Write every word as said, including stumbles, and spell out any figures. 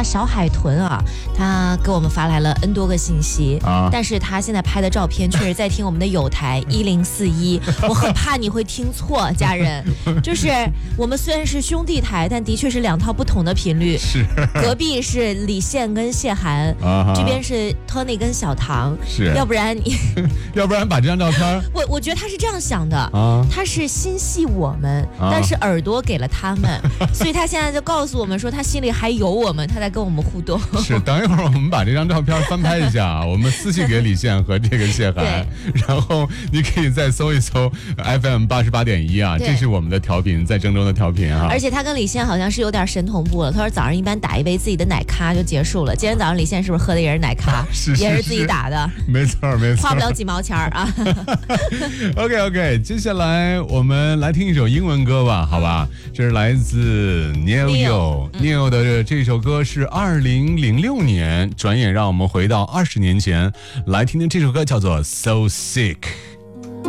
下小海豚啊，他给我们发来了 N 多个信息啊，但是他现在拍的照片确实在听我们的友台一零四一，我很怕你会听错，家人，就是我们虽然是兄弟台，但的确是两套不同的频率。 是， 隔壁是李现跟谢涵，啊、这边是 Tony 跟小唐。 是， 要不然你， 要不然把这张照片， 我我觉得他是这样想的啊，他是心系我们，啊、但是耳朵给了他们，所以他现在就告诉我们说，他心里还有我们，他在跟我们互动。 是，等一会儿我们把这张照片翻拍一下，我们私信给李现和这个谢涵，然后你可以再搜一搜 F M 八十八点一啊，这是我们的调频，在郑州的调频啊。 而且他跟李现好像是有点神同步了，他说早上一般打一杯自己的奶咖就结束了，今天早上李现是不是喝的也是奶咖？ 是, 是, 也是自己打的， 没错没错， 花不了几毛钱啊。 OK OK， 接下来我们来听一首英文歌吧，好吧？这是来自 Neil Neil 的这首歌是二零零六年，转眼让我们回到二十年前，来听听这首歌，叫做 So Sick。